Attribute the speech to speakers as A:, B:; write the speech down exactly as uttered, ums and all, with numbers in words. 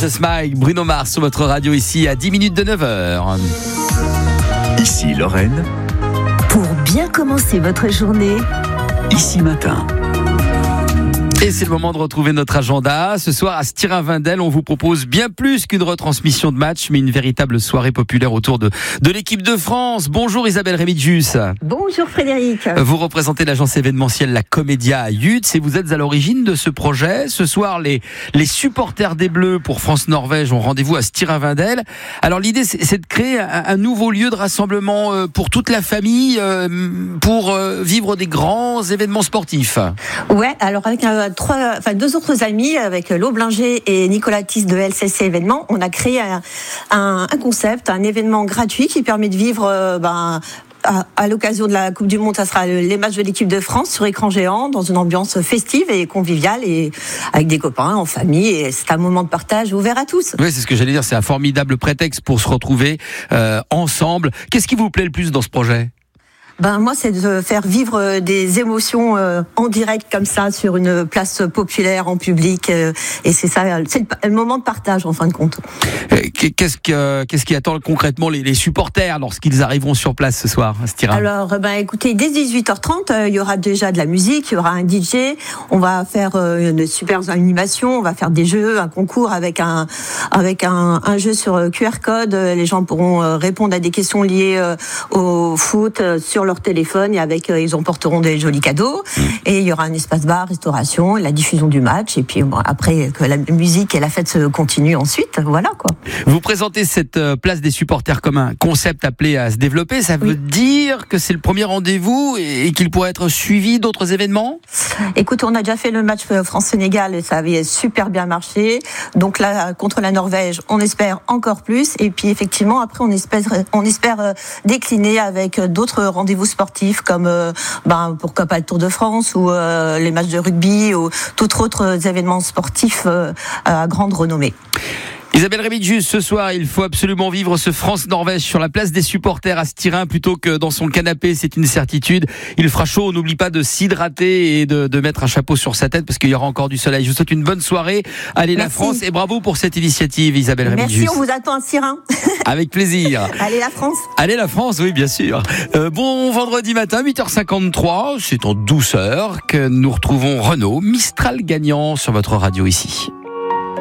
A: Just a Smile, Bruno Mars sur votre radio ici à dix minutes de neuf heures.
B: Ici Lorraine.
C: Pour bien commencer votre journée,
B: Ici Matin.
A: Et c'est le moment de retrouver notre agenda. Ce soir à Stirin-Wendel, on vous propose bien plus qu'une retransmission de match, mais une véritable soirée populaire autour de, de l'équipe de France. Bonjour Isabelle Remidjus.
C: bonjour Frédéric.
A: Vous représentez l'agence événementielle La Comédia à Yutz et vous êtes à l'origine de ce projet. Ce soir, les, les supporters des Bleus pour France-Norvège ont rendez-vous à Stirin-Wendel. Alors l'idée, c'est, c'est de créer un, un nouveau lieu de rassemblement pour toute la famille, pour vivre des grands événements sportifs.
D: Ouais, alors avec un Trois, enfin deux autres amis, avec Lo Blinger et Nicolas Tisse de L C C Événements, on a créé un, un, un concept, un événement gratuit qui permet de vivre euh, ben, à, à l'occasion de la Coupe du Monde, ça sera les matchs de l'équipe de France sur écran géant, dans une ambiance festive et conviviale, et avec des copains, en famille, et c'est un moment de partage ouvert à tous.
A: Oui, c'est ce que j'allais dire, c'est un formidable prétexte pour se retrouver euh, ensemble. Qu'est-ce qui vous plaît le plus dans ce projet ?
D: Ben moi, c'est de faire vivre des émotions euh, en direct comme ça sur une place populaire, en public, euh, et c'est ça, c'est le, le moment de partage en fin de compte.
A: Qu'est-ce que qu'est-ce qui attend concrètement les, les supporters lorsqu'ils arriveront sur place ce soir à Stirin ?
D: Alors, ben écoutez, dès dix-huit heures trente, euh, il y aura déjà de la musique, il y aura un D J, on va faire euh, de super animations, on va faire des jeux, un concours avec un avec un, un jeu sur Q R code. Les gens pourront euh, répondre à des questions liées euh, au foot euh, sur leur téléphone, et avec euh, ils emporteront des jolis cadeaux, mmh. et il y aura un espace bar, restauration, la diffusion du match, et puis bon, après que la musique et la fête se continuent ensuite, voilà quoi.
A: Vous présentez cette euh, place des supporters comme un concept appelé à se développer, ça veut oui. dire que c'est le premier rendez-vous et, et qu'il pourrait être suivi d'autres événements ?
D: Écoute, on a déjà fait le match France-Sénégal et ça avait super bien marché, donc là contre la Norvège, on espère encore plus, et puis effectivement après on espère, on espère euh, décliner avec d'autres rendez-vous sportifs comme euh, ben, pourquoi pas le Tour de France ou euh, les matchs de rugby ou tout autres événements sportifs euh, à grande renommée.
A: Isabelle Remidjus, ce soir, il faut absolument vivre ce France-Norvège sur la place des supporters à Stirin plutôt que dans son canapé, c'est une certitude. Il fera chaud, on n'oublie pas de s'hydrater et de, de mettre un chapeau sur sa tête parce qu'il y aura encore du soleil. Je vous souhaite une bonne soirée. Allez Merci. La France, et bravo pour cette initiative, Isabelle Remidjus.
D: Merci, on vous attend à Stirin.
A: Avec plaisir.
D: Allez la France.
A: Allez la France, oui bien sûr. Euh, bon vendredi matin, huit heures cinquante-trois, c'est en douceur que nous retrouvons Renaud, Mistral gagnant sur votre radio ici.